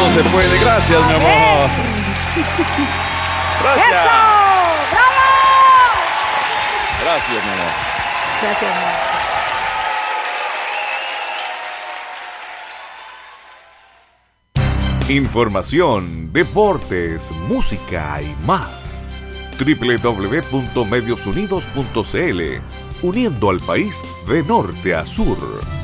todo se puede. Gracias, mi amor. Gracias. ¡Eso! ¡Bravo! Gracias, mi amor. Gracias, amor. Información, deportes, música y más. www.mediosunidos.cl, uniendo al país de norte a sur.